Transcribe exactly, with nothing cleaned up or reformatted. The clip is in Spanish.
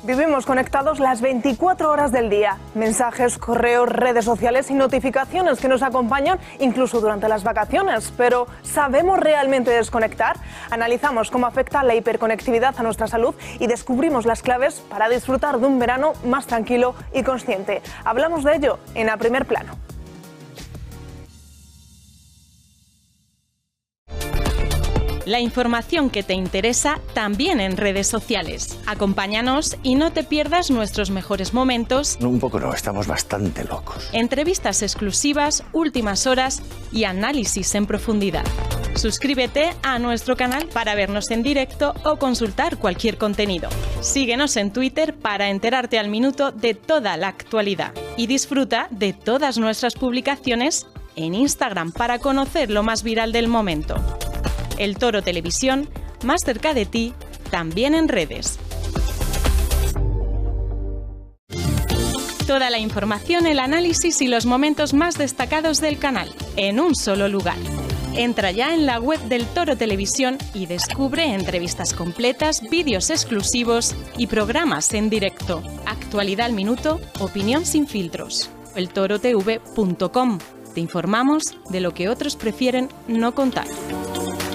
Vivimos conectados las veinticuatro horas del día. Mensajes, correos, redes sociales y notificaciones que nos acompañan incluso durante las vacaciones. Pero ¿sabemos realmente desconectar? Analizamos cómo afecta la hiperconectividad a nuestra salud y descubrimos las claves para disfrutar de un verano más tranquilo y consciente. Hablamos de ello en A Primer Plano. La información que te interesa también en redes sociales. Acompáñanos y no te pierdas nuestros mejores momentos. Un poco no, estamos bastante locos. Entrevistas exclusivas, últimas horas y análisis en profundidad. Suscríbete a nuestro canal para vernos en directo o consultar cualquier contenido. Síguenos en Twitter para enterarte al minuto de toda la actualidad. Y disfruta de todas nuestras publicaciones en Instagram para conocer lo más viral del momento. El Toro Televisión, más cerca de ti, también en redes. Toda la información, el análisis y los momentos más destacados del canal, en un solo lugar. Entra ya en la web del Toro Televisión y descubre entrevistas completas, vídeos exclusivos y programas en directo. Actualidad al minuto, opinión sin filtros. el toro t v punto com. Te informamos de lo que otros prefieren no contar.